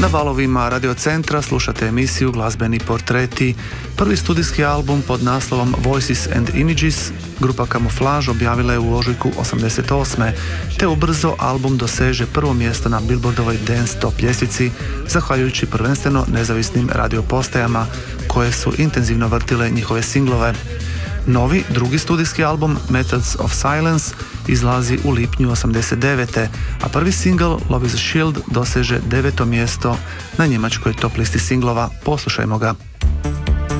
Na valovima Radio Centra slušate emisiju Glazbeni portreti. Prvi studijski album pod naslovom Voices and Images grupa Camouflage objavila je u ožujku 88. te ubrzo album doseže prvo mjesto na Billboardovoj Dance Top ljestvici, zahvaljujući prvenstveno nezavisnim radiopostajama koje su intenzivno vrtile njihove singlove. Novi, drugi studijski album Methods of Silence izlazi u lipnju 89. a prvi single Love is a Shield doseže 9. mjesto na njemačkoj top listi singlova. Poslušajmo ga.